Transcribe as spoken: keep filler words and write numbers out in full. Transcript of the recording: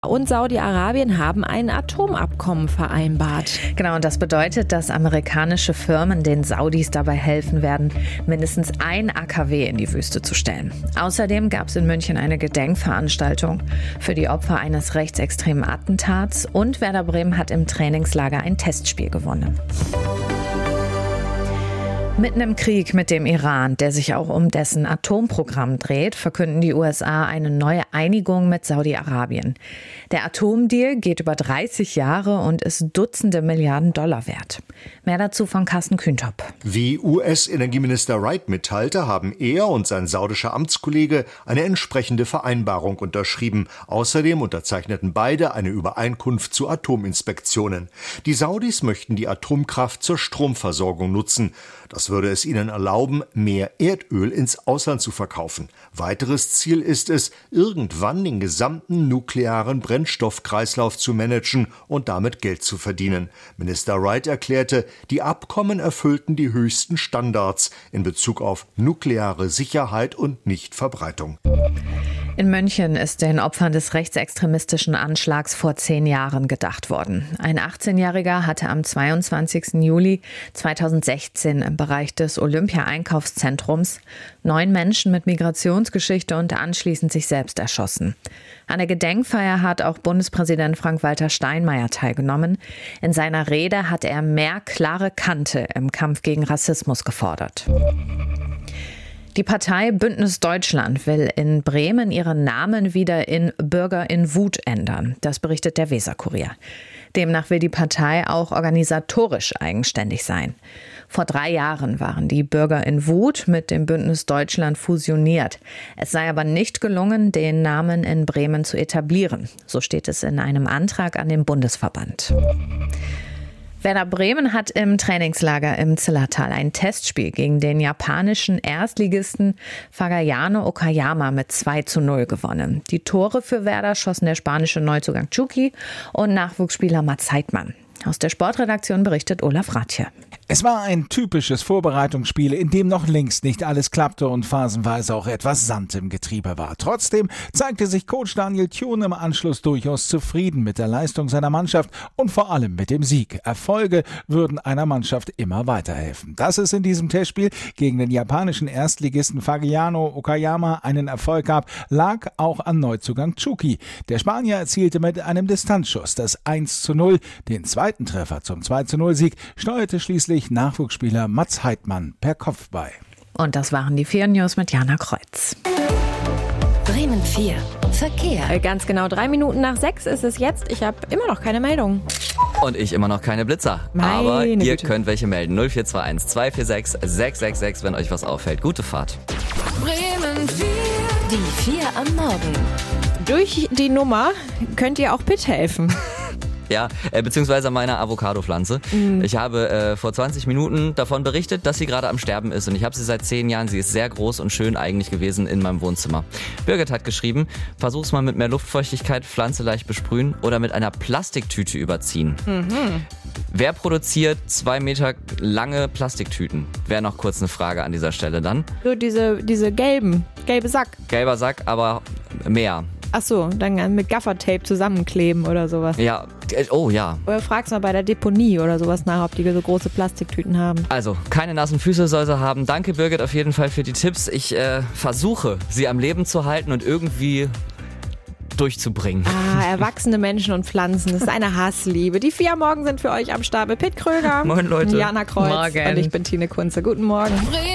Und Saudi-Arabien haben ein Atomabkommen vereinbart. Genau, und das bedeutet, dass amerikanische Firmen den Saudis dabei helfen werden, mindestens ein A K W in die Wüste zu stellen. Außerdem gab es in München eine Gedenkveranstaltung für die Opfer eines rechtsextremen Attentats und Werder Bremen hat im Trainingslager ein Testspiel gewonnen. Mitten im Krieg mit dem Iran, der sich auch um dessen Atomprogramm dreht, verkünden die U S A eine neue Einigung mit Saudi-Arabien. Der Atomdeal geht über dreißig Jahre und ist Dutzende Milliarden Dollar wert. Mehr dazu von Carsten Kühntop. Wie U S-Energieminister Wright mitteilte, haben er und sein saudischer Amtskollege eine entsprechende Vereinbarung unterschrieben. Außerdem unterzeichneten beide eine Übereinkunft zu Atominspektionen. Die Saudis möchten die Atomkraft zur Stromversorgung nutzen. Das würde es ihnen erlauben, mehr Erdöl ins Ausland zu verkaufen. Weiteres Ziel ist es, irgendwann den gesamten nuklearen Brennstoffkreislauf zu managen und damit Geld zu verdienen. Minister Wright erklärte, die Abkommen erfüllten die höchsten Standards in Bezug auf nukleare Sicherheit und Nichtverbreitung. In München ist den Opfern des rechtsextremistischen Anschlags vor zehn Jahren gedacht worden. Ein achtzehnjähriger hatte am zweiundzwanzigsten Juli zweitausendsechzehn im Bereich des Olympia-Einkaufszentrums neun Menschen mit Migrationsgeschichte und anschließend sich selbst erschossen. An der Gedenkfeier hat auch Bundespräsident Frank-Walter Steinmeier teilgenommen. In seiner Rede hat er mehr klare Kante im Kampf gegen Rassismus gefordert. Die Partei Bündnis Deutschland will in Bremen ihren Namen wieder in Bürger in Wut ändern. Das berichtet der Weser-Kurier. Demnach will die Partei auch organisatorisch eigenständig sein. Vor drei Jahren waren die Bürger in Wut mit dem Bündnis Deutschland fusioniert. Es sei aber nicht gelungen, den Namen in Bremen zu etablieren. So steht es in einem Antrag an den Bundesverband. Werder Bremen hat im Trainingslager im Zillertal ein Testspiel gegen den japanischen Erstligisten Fagayano Okayama mit zwei zu null gewonnen. Die Tore für Werder schossen der spanische Neuzugang Chucky und Nachwuchsspieler Mats Heidmann. Aus der Sportredaktion berichtet Olaf Rathje. Es war ein typisches Vorbereitungsspiel, in dem noch längst nicht alles klappte und phasenweise auch etwas Sand im Getriebe war. Trotzdem zeigte sich Coach Daniel Thune im Anschluss durchaus zufrieden mit der Leistung seiner Mannschaft und vor allem mit dem Sieg. Erfolge würden einer Mannschaft immer weiterhelfen. Dass es in diesem Testspiel gegen den japanischen Erstligisten Fagayano Okayama einen Erfolg gab, lag auch an Neuzugang Chucky. Der Spanier erzielte mit einem Distanzschuss das eins zu null. Den zweiten Treffer zum zwei zu null Sieg steuerte schließlich Nachwuchsspieler Mats Heidmann per Kopf bei. Und das waren die vier News mit Jana Kreuz. Bremen vier. Verkehr. Ganz genau drei Minuten nach sechs ist es jetzt. Ich habe immer noch keine Meldung. Und ich immer noch keine Blitzer. Meine Aber ihr Güte. könnt welche melden. null vier zwei eins zwei vier sechs sechs sechs sechs, wenn euch was auffällt. Gute Fahrt. Bremen vier. Die vier am Morgen. Durch die Nummer könnt ihr auch Pitt helfen. Ja, äh, beziehungsweise meiner Avocado-Pflanze. Mm. Ich habe äh, vor zwanzig Minuten davon berichtet, dass sie gerade am Sterben ist. Und ich habe sie seit zehn Jahren. Sie ist sehr groß und schön eigentlich gewesen in meinem Wohnzimmer. Birgit hat geschrieben, versuch's mal mit mehr Luftfeuchtigkeit, Pflanze leicht besprühen oder mit einer Plastiktüte überziehen. Mhm. Wer produziert zwei Meter lange Plastiktüten? Wäre noch kurz eine Frage an dieser Stelle dann. So diese, diese gelben, gelbe Sack. Gelber Sack, aber mehr. Ach so, dann mit Gaffertape zusammenkleben oder sowas. Ja, oh ja. Oder fragst mal bei der Deponie oder sowas nach, ob die so große Plastiktüten haben. Also, keine nassen Füße soll sie haben. Danke, Birgit, auf jeden Fall für die Tipps. Ich äh, versuche, sie am Leben zu halten und irgendwie durchzubringen. Ah, erwachsene Menschen und Pflanzen, das ist eine Hassliebe. Die vier am Morgen sind für euch am Start mit Pitt Kröger. Moin, Leute. Jana Kreuz. Morgen. Und ich bin Tine Kunze. Guten Morgen.